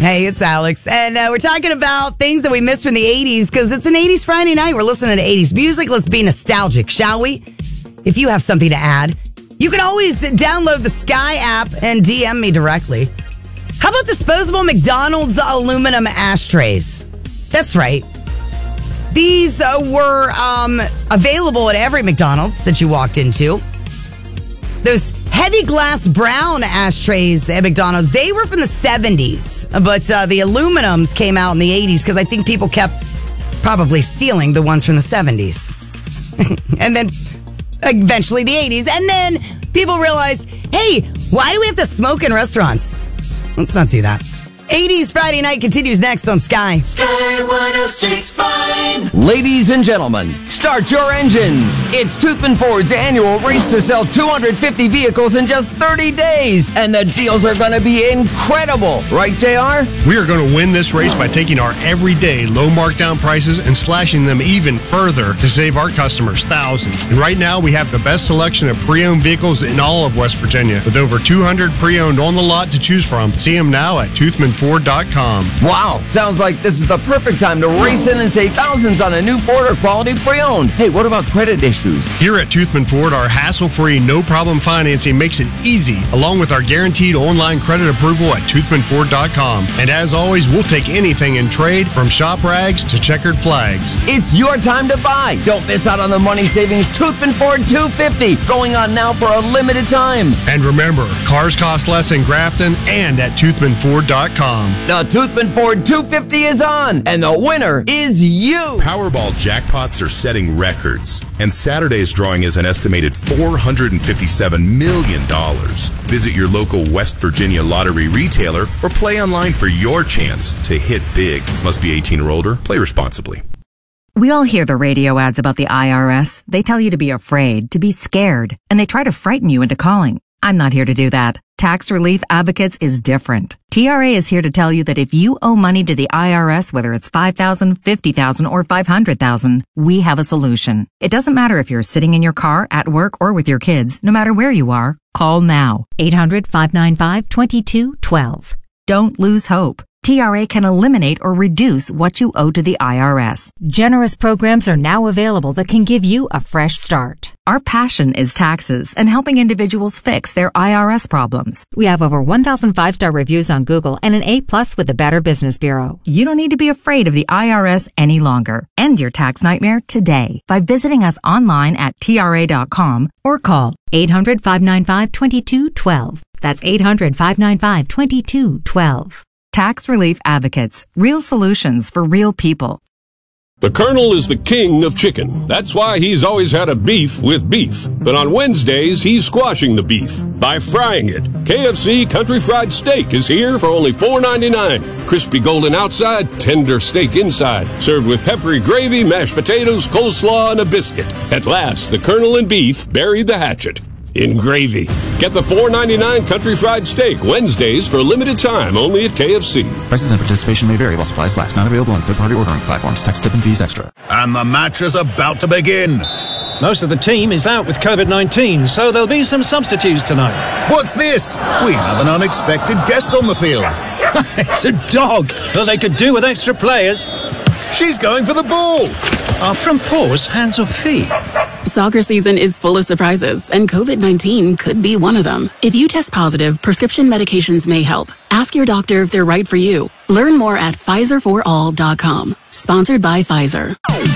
Hey, it's Alex. And we're talking about things that we missed from the 80s because it's an 80s Friday night. We're listening to 80s music. Let's be nostalgic, shall we? If you have something to add, you can always download the Sky app and DM me directly. How about disposable McDonald's aluminum ashtrays? That's right. These were available at every McDonald's that you walked into. Those heavy glass brown ashtrays at McDonald's, they were from the 70s, but the aluminums came out in the 80s because I think people kept probably stealing the ones from the 70s. And then eventually the 80s. And then people realized, hey, why do we have to smoke in restaurants? Let's not do that. 80s Friday night continues next on Sky. Sky 106.5. Ladies and gentlemen, start your engines. It's Toothman Ford's annual race to sell 250 vehicles in just 30 days. And the deals are going to be incredible. Right, JR? We are going to win this race by taking our everyday low markdown prices and slashing them even further to save our customers thousands. And right now, we have the best selection of pre-owned vehicles in all of West Virginia. With over 200 pre-owned on the lot to choose from. See them now at ToothmanFord.com. Wow, sounds like this is the perfect time to race in and save thousands on a new Ford or quality pre-owned. Hey, what about credit issues? Here at Toothman Ford, our hassle-free, no-problem financing makes it easy, along with our guaranteed online credit approval at ToothmanFord.com. And as always, we'll take anything in trade, from shop rags to checkered flags. It's your time to buy. Don't miss out on the money savings Toothman Ford 250, going on now for a limited time. And remember, cars cost less in Grafton and at ToothmanFord.com. The Toothman Ford 250 is on, and the winner is you. Powerball jackpots are setting records, and Saturday's drawing is an estimated $457 million. Visit your local West Virginia lottery retailer or play online for your chance to hit big. Must be 18 or older. Play responsibly. We all hear the radio ads about the IRS. They tell you to be afraid, to be scared, and they try to frighten you into calling. I'm not here to do that. Tax Relief Advocates is different. TRA is here to tell you that if you owe money to the IRS, whether it's $5,000, $50,000, or $500,000, we have a solution. It doesn't matter if you're sitting in your car, at work, or with your kids. No matter where you are, call now. 800-595-2212. Don't lose hope. TRA can eliminate or reduce what you owe to the IRS. Generous programs are now available that can give you a fresh start. Our passion is taxes and helping individuals fix their IRS problems. We have over 1,000 5-star reviews on Google and an A+ with the Better Business Bureau. You don't need to be afraid of the IRS any longer. End your tax nightmare today by visiting us online at TRA.com or call 800-595-2212. That's 800-595-2212. Tax Relief Advocates. Real solutions for real people. The Colonel is the king of chicken. That's why he's always had a beef with beef. But on Wednesdays, he's squashing the beef by frying it. KFC Country Fried Steak is here for only $4.99. Crispy golden outside, tender steak inside. Served with peppery gravy, mashed potatoes, coleslaw, and a biscuit. At last, the Colonel and beef buried the hatchet in gravy. Get the $4.99 Country Fried Steak Wednesdays for a limited time only at KFC. Prices and participation may vary while supplies last. Not available on third-party ordering platforms. Tax, tip, and fees extra. And the match is about to begin. Most of the team is out with COVID-19, so there'll be some substitutes tonight. What's this? We have an unexpected guest on the field. It's a dog, but they could do with extra players. She's going for the ball. Are front paws hands or feet? Soccer season is full of surprises, and COVID-19 could be one of them. If you test positive, prescription medications may help. Ask your doctor if they're right for you. Learn more at PfizerForAll.com. Sponsored by Pfizer.